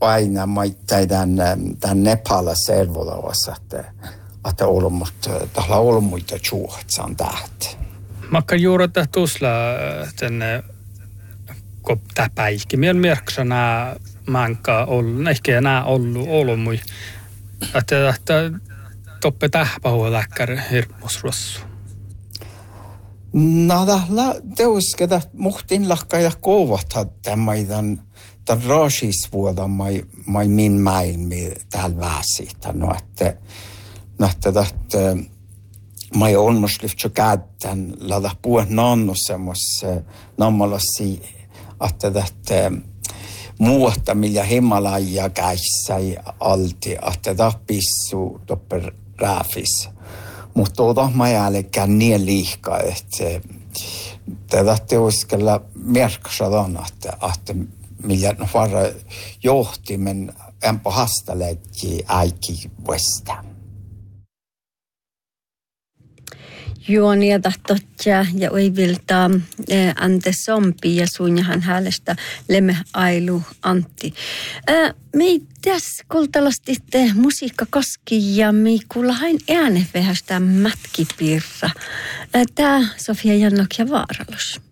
paina maittain tämän Nepala servolavassa, että on muita juuhat saan tähtä. Makka juurata tusla tänne täpäikki. Miel merksa nää manka ollut, ehkä nää ollut mui. Että toppe tähpähua läkkär hirmusrossu. No teuskeda muhtin lakkaida kouvata tämän raasisvuoda mai min maailmi täällä väsitä. No että mai onmuslyhtsä käytän lada puhua naannosemassa nammalasi, että muuta millä Himalaya käissä alti, että pissu topper rääfis. Mutta mä jälkeen niin liikaa, että tätä teoskella merksadan, että millä varra johtimen enpä hastaleikki äikki vuostaan. Juonia tahtotja ja oivilta ante sompi ja suunjahan häällestä lemme ailu Antti. Me tässä kultalasti musiikka koski ja me kuullahain äänevehästä mätkipirra. Tää Sofia Jannok ja Vaaralos.